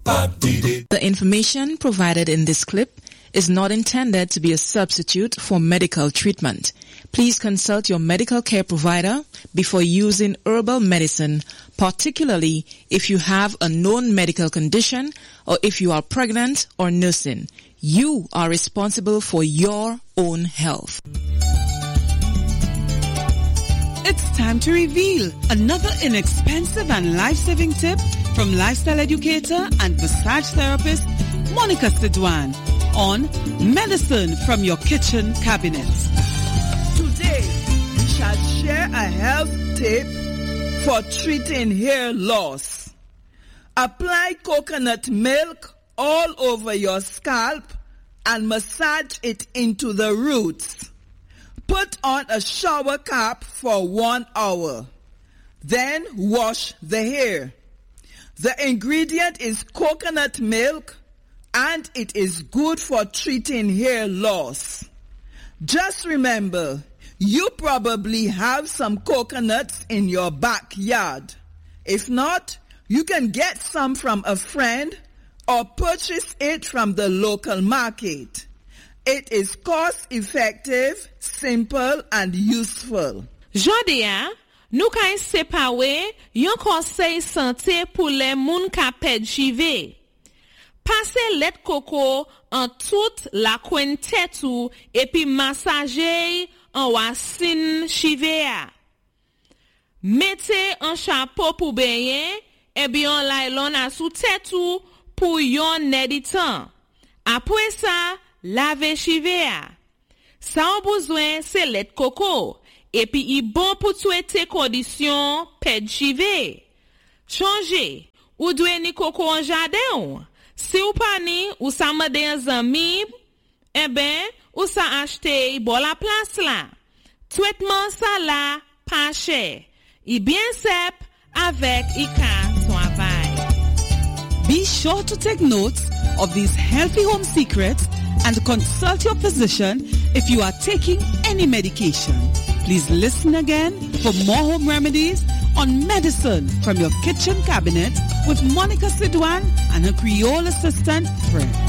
The information provided in this clip is not intended to be a substitute for medical treatment. Please consult your medical care provider before using herbal medicine, particularly if you have a known medical condition or if you are pregnant or nursing. You are responsible for your own health. It's time to reveal another inexpensive and life-saving tip from lifestyle educator and massage therapist Monica Sidwan on Medicine from Your Kitchen Cabinet. Today, we shall share a health tip for treating hair loss. Apply coconut milk all over your scalp and massage it into the roots. Put on a shower cap for 1 hour. Then wash the hair. The ingredient is coconut milk and it is good for treating hair loss. Just remember, you probably have some coconuts in your backyard. If not, you can get some from a friend or purchase it from the local market. It is cost-effective, simple, and useful. Jodia, nou ka sepawe yon conseil santé pour les moun ka ped chive. Passe let coco en toute la coin tetou et puis massager en racine chivea. Mettez un chapeau pour baigner et bien lailon a sous tetou pour yon neditan. Après ça, lave chivea. Ça a besoin c'est lait coco et puis il bon pour souhaiter condition ped chive. Changer ou doit ni coco en jardin. Si ou pas ni ou sa mande un zami, eh ben ou sa acheter bon la place là. Traitement ça là pas cher. Et bien sep avec ika travail. Be sure to take notes of these healthy home secrets and consult your physician if you are taking any medication. Please listen again for more home remedies on Medicine from Your Kitchen Cabinet with Monica Sidwan and her Creole assistant, Fred.